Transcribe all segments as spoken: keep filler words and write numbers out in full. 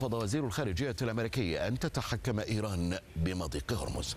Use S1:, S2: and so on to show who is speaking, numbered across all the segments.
S1: رفض وزير الخارجية الأمريكي أن تتحكم إيران بمضيق هرمز.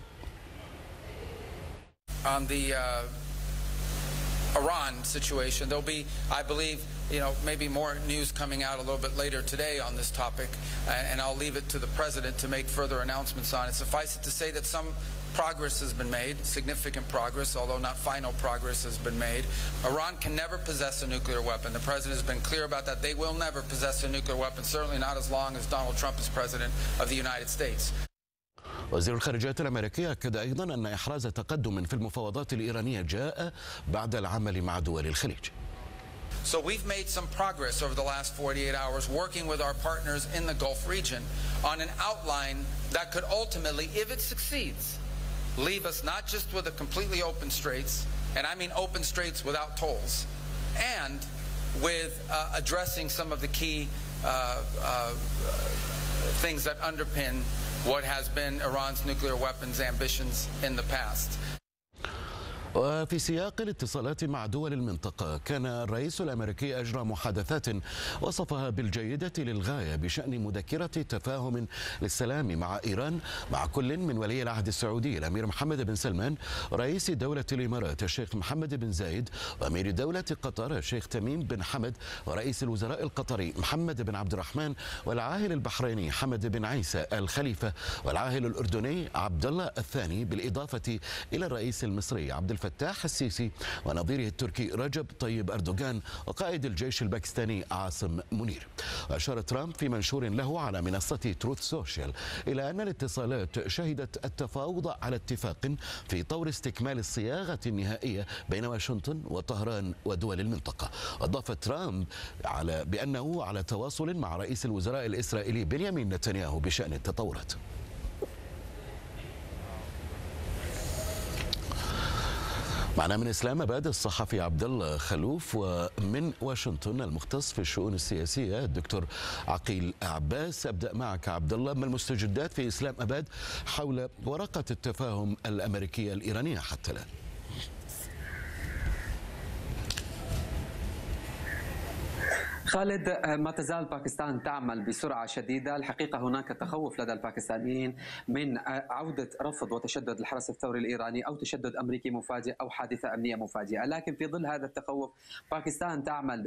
S2: On the uh, Iran situation, there'll be, I believe, you know, maybe more news coming out a little bit later today on this topic, and I'll leave it to the president to make further announcements on it. Suffice it to say that some progress has been made, significant progress, although not final progress has been made. Iran can never possess a nuclear weapon. The president has been clear about that. They will never possess a nuclear weapon, certainly not as long as Donald Trump is president of the United States.
S1: وزير الخارجية الأمريكي أكد أيضا أن إحراز تقدم في المفاوضات الإيرانية جاء بعد العمل مع دول الخليج.
S2: So we've made some progress over the last forty-eight hours working with our partners in the Gulf region on an outline that could ultimately, if it succeeds, leave us not just with a completely open straits, and I mean open straits without tolls, and with uh, addressing some of the key uh, uh, things that underpin what has been Iran's nuclear weapons ambitions in the past.
S1: وفي سياق الاتصالات مع دول المنطقة، كان الرئيس الأمريكي أجرى محادثات وصفها بالجيدة للغاية بشأن مذكرة تفاهم للسلام مع إيران مع كل من ولي العهد السعودي الأمير محمد بن سلمان، رئيس دولة الإمارات الشيخ محمد بن زايد، وأمير دولة قطر الشيخ تميم بن حمد، ورئيس الوزراء القطري محمد بن عبد الرحمن، والعاهل البحريني حمد بن عيسى الخليفة، والعاهل الأردني عبد الله الثاني، بالإضافة إلى الرئيس المصري عبد الفتاح فتاح السيسي ونظيره التركي رجب طيب أردوغان وقائد الجيش الباكستاني عاصم منير. وأشار ترامب في منشور له على منصة تروث سوشيال إلى أن الاتصالات شهدت التفاوض على اتفاق في طور استكمال الصياغة النهائية بين واشنطن وطهران ودول المنطقة. وأضاف ترامب على بأنه على تواصل مع رئيس الوزراء الإسرائيلي بنيامين نتنياهو بشأن التطورات. معنا من اسلام اباد الصحفي عبد الله خلوف، ومن واشنطن المختص في الشؤون السياسيه الدكتور عقيل عباس. ابدا معك عبد الله، ما المستجدات في اسلام اباد حول ورقه التفاهم الامريكيه الايرانيه حتى الان؟
S3: خالد، ما تزال باكستان تعمل بسرعة شديدة. الحقيقة هناك تخوف لدى الباكستانيين من عودة رفض وتشدد الحرس الثوري الإيراني أو تشدد أمريكي مفاجئ أو حادثة أمنية مفاجئة، لكن في ظل هذا التخوف باكستان تعمل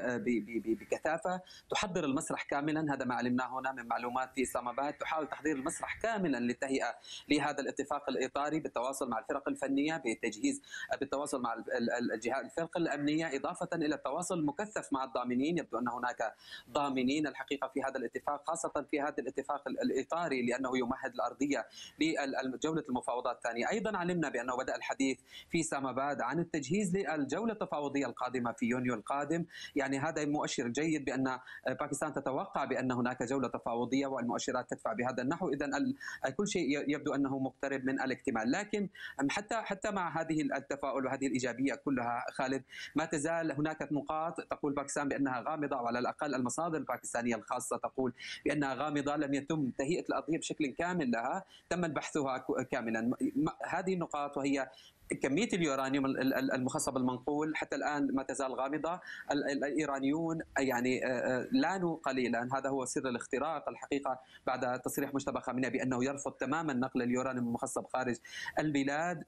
S3: بكثافة، تحضر المسرح كاملا. هذا ما علمناه هنا من معلومات في إسلام آباد، تحاول تحضير المسرح كاملا للتهيئة لهذا الاتفاق الإطاري بالتواصل مع الفرق الفنية، بالتجهيز، بالتواصل مع الجهات الفرق الأمنية، إضافة إلى التواصل المكثف مع الضامنين. يبدو أن هناك ضامنين الحقيقة في هذا الاتفاق، خاصة في هذا الاتفاق الإطاري، لأنه يمهد الأرضية لجولة المفاوضات الثانية. أيضا علمنا بأنه بدأ الحديث في إسلام آباد عن التجهيز للجولة التفاوضية القادمة في يونيو القادم. يعني هذا مؤشر جيد بأن باكستان تتوقع بأن هناك جولة تفاوضية، والمؤشرات تدفع بهذا النحو. إذن كل شيء يبدو أنه مقترب من الاكتمال، لكن حتى حتى مع هذه التفاؤل وهذه الإيجابية كلها خالد، ما تزال هناك نقاط تقول باكستان بأنها غامضة، وعلى الأقل المصادر الباكستانية الخاصة تقول بأنها غامضة، لم يتم تهيئة الأرضية بشكل كامل لها، تم بحثها كاملا. هذه النقاط وهي كمية اليورانيوم المخصب المنقول حتى الآن ما تزال غامضة. الإيرانيون يعني لانوا قليلا، هذا هو سر الاختراق الحقيقة بعد تصريح مجتبى خامنئي بأنه يرفض تماما نقل اليورانيوم المخصب خارج البلاد،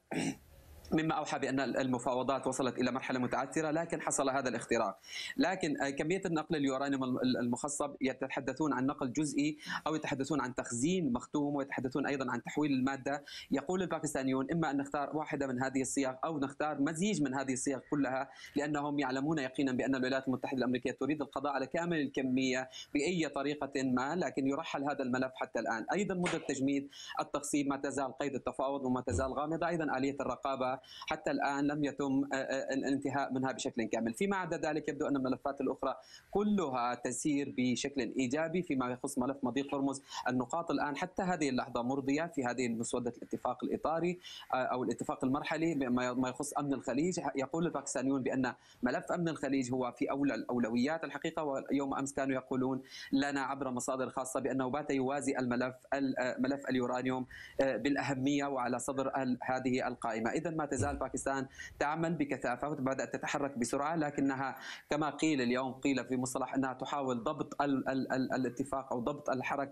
S3: مما أوحى بأن المفاوضات وصلت إلى مرحلة متعثرة، لكن حصل هذا الاختراق. لكن كمية النقل اليورانيوم المخصب يتحدثون عن نقل جزئي أو يتحدثون عن تخزين مختوم، ويتحدثون أيضا عن تحويل المادة. يقول الباكستانيون إما أن نختار واحدة من هذه الصيغ أو نختار مزيج من هذه الصيغ كلها، لأنهم يعلمون يقينا بأن الولايات المتحدة الأمريكية تريد القضاء على كامل الكمية بأي طريقة ما، لكن يرحل هذا الملف حتى الآن. أيضا مدة تجميد التقسيم ما تزال قيد التفاوض وما تزال غامضة. أيضا آلية الرقابة حتى الآن لم يتم الانتهاء منها بشكل كامل. فيما عدا ذلك يبدو أن الملفات الأخرى كلها تسير بشكل إيجابي. فيما يخص ملف مضيق هرمز، النقاط الآن حتى هذه اللحظة مرضية في هذه مسودة الاتفاق الإطاري أو الاتفاق المرحلي. ما يخص أمن الخليج، يقول الباكستانيون بأن ملف أمن الخليج هو في أولى الأولويات الحقيقة، ويوم أمس كانوا يقولون لنا عبر مصادر خاصة بأنه بات يوازي الملف ملف اليورانيوم بالأهمية وعلى صدر هذه القائمة. إذا ما تزال باكستان تعمل بكثافة وبدأت تتحرك بسرعة، لكنها كما قيل اليوم، قيل في مصطلح أنها تحاول ضبط ال ال ال الاتفاق أو ضبط الحركة